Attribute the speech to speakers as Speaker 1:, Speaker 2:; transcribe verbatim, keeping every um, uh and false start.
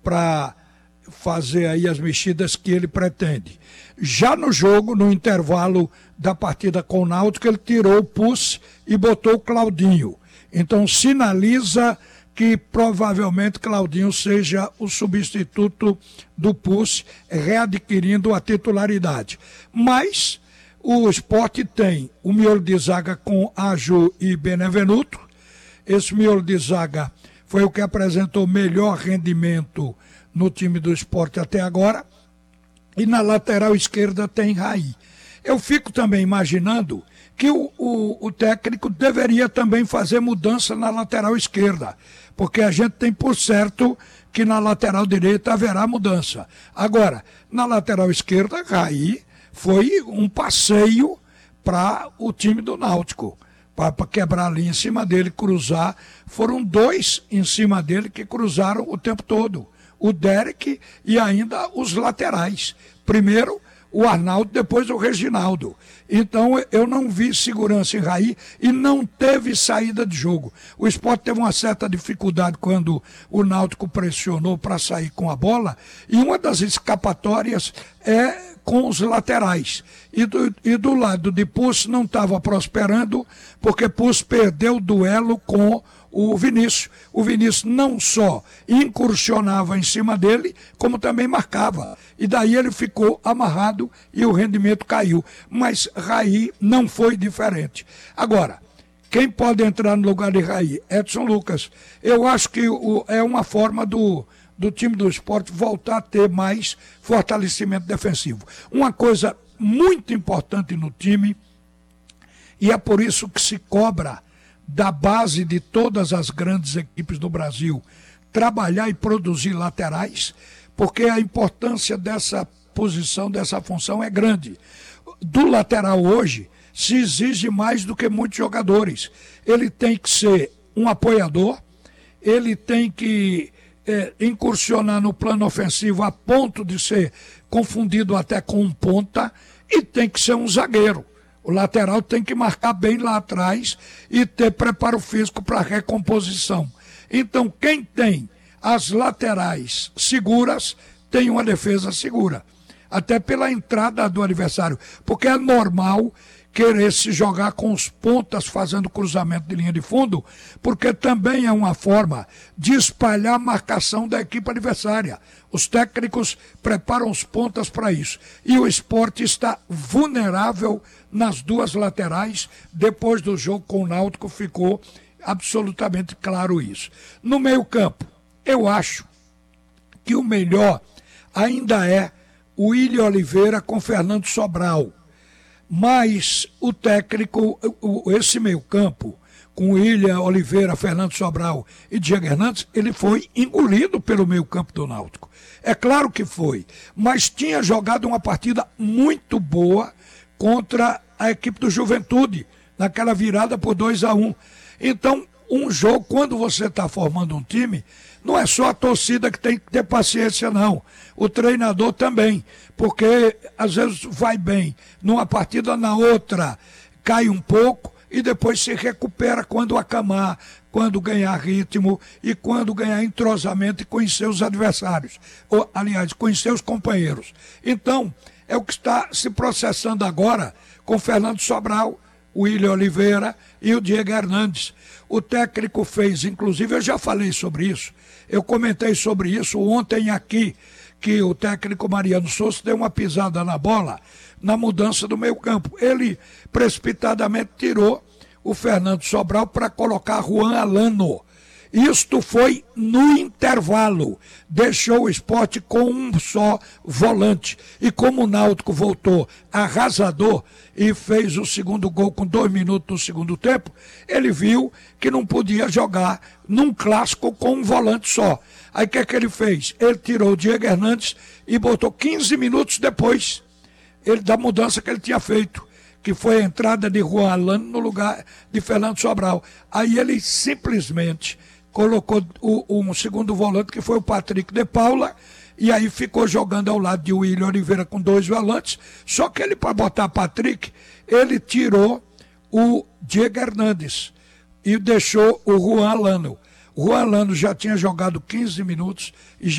Speaker 1: para fazer aí as mexidas que ele pretende. Já no jogo, no intervalo da partida com o Náutico, ele tirou o Puce e botou o Claudinho. Então sinaliza que provavelmente Claudinho seja o substituto do Puce, readquirindo a titularidade. Mas o Sport tem o miolo de zaga com Aju e Benevenuto. Esse miolo de zaga foi o que apresentou melhor rendimento no time do Sport até agora. E na lateral esquerda tem Raí. Eu fico também imaginando que o, o, o técnico deveria também fazer mudança na lateral esquerda, porque a gente tem por certo que na lateral direita haverá mudança. Agora, na lateral esquerda, Raí foi um passeio para o time do Náutico, para quebrar ali em cima dele, cruzar. Foram dois em cima dele que cruzaram o tempo todo, o Derek e ainda os laterais. Primeiro o Arnaldo, depois o Reginaldo. Então eu não vi segurança em Raí e não teve saída de jogo. O Sport teve uma certa dificuldade quando o Náutico pressionou para sair com a bola, e uma das escapatórias é com os laterais. E do, e do lado de Puce não estava prosperando, porque Puce perdeu o duelo com o Vinícius. O Vinícius não só incursionava em cima dele, como também marcava. E daí ele ficou amarrado e o rendimento caiu. Mas Raí não foi diferente. Agora, quem pode entrar no lugar de Raí? Edson Lucas. Eu acho que o, é uma forma do, do time do Sport voltar a ter mais fortalecimento defensivo. Uma coisa muito importante no time, e é por isso que se cobra da base de todas as grandes equipes do Brasil trabalhar e produzir laterais, porque a importância dessa posição, dessa função é grande. Do lateral hoje se exige mais do que muitos jogadores. Ele tem que ser um apoiador, ele tem que é, incursionar no plano ofensivo a ponto de ser confundido até com um ponta, e tem que ser um zagueiro. O lateral tem que marcar bem lá atrás e ter preparo físico para recomposição. Então, quem tem as laterais seguras, tem uma defesa segura. Até pela entrada do adversário. Porque é normal querer se jogar com os pontas fazendo cruzamento de linha de fundo, porque também é uma forma de espalhar a marcação da equipe adversária. Os técnicos preparam os pontas para isso. E o Sport está vulnerável nas duas laterais. Depois do jogo com o Náutico ficou absolutamente claro isso. No meio-campo, eu acho que o melhor ainda é o William Oliveira com Fernando Sobral. Mas o técnico, esse meio-campo, com William Oliveira, Fernando Sobral e Diego Hernandes, ele foi engolido pelo meio-campo do Náutico. É claro que foi, mas tinha jogado uma partida muito boa contra a equipe do Juventude, naquela virada por dois a um. Então, um jogo, quando você está formando um time, não é só a torcida que tem que ter paciência, não. O treinador também, porque às vezes vai bem numa partida, na outra cai um pouco e depois se recupera quando acamar, quando ganhar ritmo e quando ganhar entrosamento e conhecer os adversários. Ou, aliás, conhecer os companheiros. Então, é o que está se processando agora com Fernando Sobral, o William Oliveira e o Diego Hernandes. O técnico fez, inclusive, eu já falei sobre isso, eu comentei sobre isso ontem aqui, que o técnico Mariano Souza deu uma pisada na bola na mudança do meio campo. Ele precipitadamente tirou o Fernando Sobral para colocar Juan Alano. Isto foi no intervalo, deixou o Sport com um só volante. E como o Náutico voltou arrasador e fez o segundo gol com dois minutos no segundo tempo, ele viu que não podia jogar num clássico com um volante só. Aí o que é que ele fez? Ele tirou o Diego Hernandes e botou quinze minutos depois ele, da mudança que ele tinha feito, que foi a entrada de Juan Alano no lugar de Fernando Sobral. Aí ele simplesmente colocou o, um segundo volante, que foi o Patrick de Paula, e aí ficou jogando ao lado de William Oliveira com dois volantes. Só que ele, para botar Patrick, ele tirou o Diego Hernandes e deixou o Juan Alano. O Juan Alano já tinha jogado quinze minutos e